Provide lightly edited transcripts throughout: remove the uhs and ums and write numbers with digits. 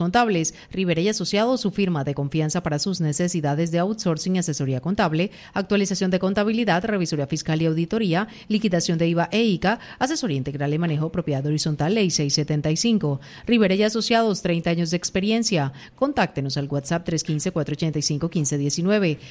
contables. Rivera y Asociados, su firma de confianza para sus necesidades de outsourcing y asesoría contable, actualización de contabilidad, revisoría fiscal y auditoría, liquidación de IVA e ICA, asesoría integral y manejo propiedad horizontal, Ley 675. Rivera y Asociados, 30 años de experiencia. Contáctenos al WhatsApp 315-485-1519,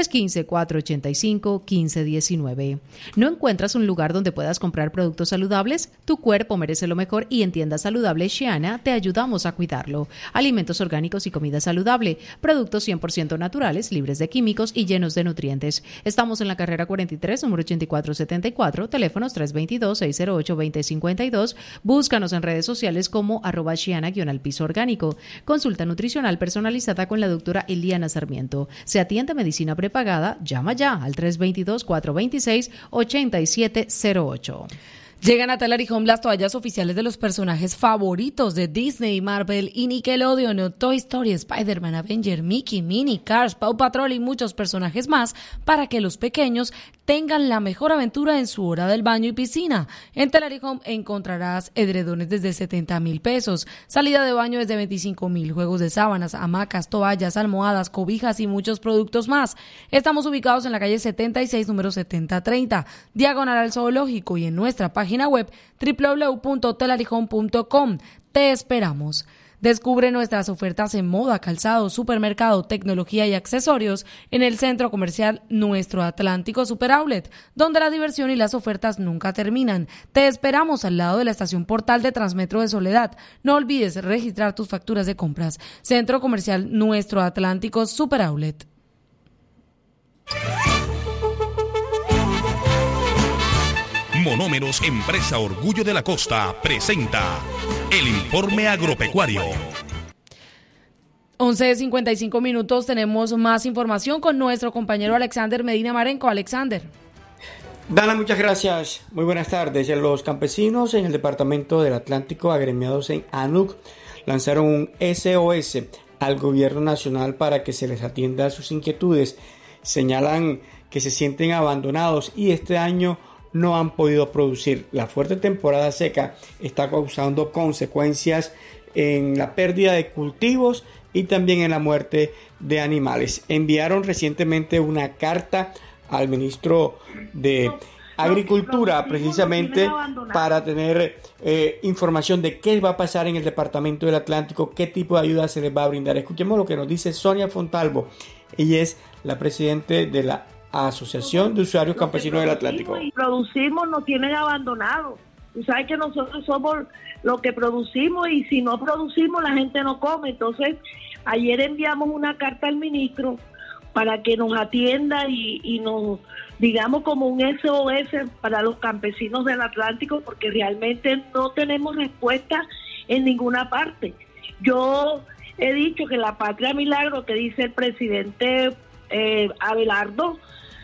315-485-1519. ¿No encuentras un lugar donde puedas comprar productos saludables? Tu cuerpo merece lo mejor y en Tienda Saludable Xiana te ayudamos a cuidarlo. Alimentos orgánicos y comida saludable, productos 100% naturales, libres de químicos y llenos de nutrientes. Estamos en la carrera 43, número 8474, teléfonos 322-608-2052. Búscanos en redes sociales como @Xiana_al-piso orgánico. Consulta nutricional personalizada con la doctora Eliana Sarmiento. Se atiende medicina prepagada. Llama ya al 322-426-8708. Llegan a Telary Home las toallas oficiales de los personajes favoritos de Disney, Marvel y Nickelodeon, Toy Story, Spider-Man, Avenger, Mickey, Minnie, Cars, Paw Patrol y muchos personajes más para que los pequeños tengan la mejor aventura en su hora del baño y piscina. En Telary Home encontrarás edredones desde 70,000 pesos, salida de baño desde 25,000, juegos de sábanas, hamacas, toallas, almohadas, cobijas y muchos productos más. Estamos ubicados en la calle 76, número 7030, diagonal al Zoológico, y en nuestra página web www.telaryhome.com. Te esperamos. Descubre nuestras ofertas en moda, calzado, supermercado, tecnología y accesorios en el centro comercial Nuestro Atlántico Super Outlet, donde la diversión y las ofertas nunca terminan. Te esperamos al lado de la estación Portal de Transmetro de Soledad. No olvides registrar tus facturas de compras. Centro comercial Nuestro Atlántico Super Outlet. Monómeros, empresa orgullo de la costa, presenta el informe agropecuario. 11:55 tenemos más información con nuestro compañero Alexander Medina Marenco. Alexander. Dana, muchas gracias. Muy buenas tardes. Los campesinos en el departamento del Atlántico, agremiados en ANUC, lanzaron un SOS al gobierno nacional para que se les atienda a sus inquietudes. Señalan que se sienten abandonados y este año no han podido producir. La fuerte temporada seca está causando consecuencias en la pérdida de cultivos y también en la muerte de animales. Enviaron recientemente una carta al ministro de Agricultura precisamente para tener información de qué va a pasar en el departamento del Atlántico, qué tipo de ayuda se les va a brindar. Escuchemos lo que nos dice Sonia Fontalvo. Ella es la presidente de la Asociación de Usuarios Campesinos del Atlántico. Y producimos, nos tienen abandonados. Tú sabes que nosotros somos lo que producimos y si no producimos la gente no come. Entonces, ayer enviamos una carta al ministro para que nos atienda y nos, digamos, como un SOS para los campesinos del Atlántico, porque realmente no tenemos respuesta en ninguna parte. Yo he dicho que la patria milagro que dice el presidente Abelardo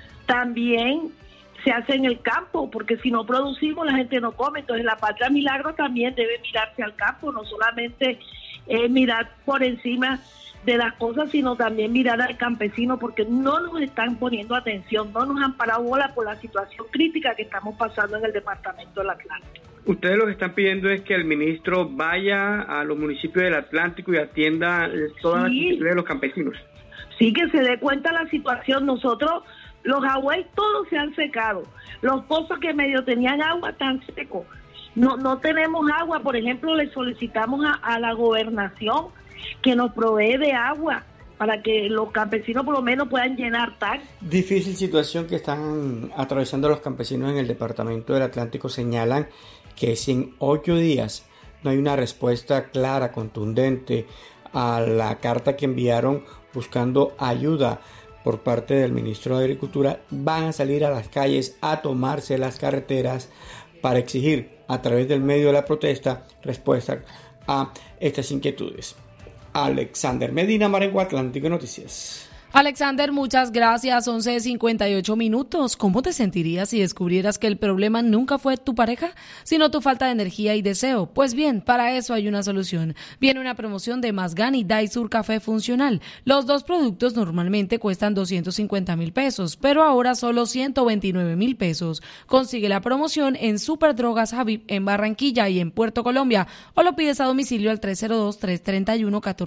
también se hace en el campo, porque si no producimos la gente no come. Entonces la patria milagro también debe mirarse al campo, no solamente mirar por encima de las cosas, sino también mirar al campesino, porque no nos están poniendo atención, no nos han parado bola por la situación crítica que estamos pasando en el departamento del Atlántico. Ustedes lo que están pidiendo es que el ministro vaya a los municipios del Atlántico y atienda todas las necesidades de los campesinos. Sí, que se dé cuenta de la situación. Nosotros, los agüey todos se han secado. Los pozos que medio tenían agua están secos. No tenemos agua. Por ejemplo, le solicitamos a la gobernación que nos provee de agua para que los campesinos por lo menos puedan llenar tanques. Difícil situación que están atravesando los campesinos en el departamento del Atlántico. Señalan que si en 8 días no hay una respuesta clara, contundente a la carta que enviaron buscando ayuda por parte del ministro de Agricultura, van a salir a las calles a tomarse las carreteras para exigir a través del medio de la protesta respuesta a estas inquietudes. Alexander Medina Marenco, Atlántico Noticias. Alexander, muchas gracias. 11:58. ¿Cómo te sentirías si descubrieras que el problema nunca fue tu pareja, sino tu falta de energía y deseo? Pues bien, para eso hay una solución. Viene una promoción de Masgan y Daisur Café Funcional. Los dos productos normalmente cuestan 250,000 pesos, pero ahora solo 129,000 pesos. Consigue la promoción en Superdrogas Habib en Barranquilla y en Puerto Colombia, o lo pides a domicilio al 302-331-14.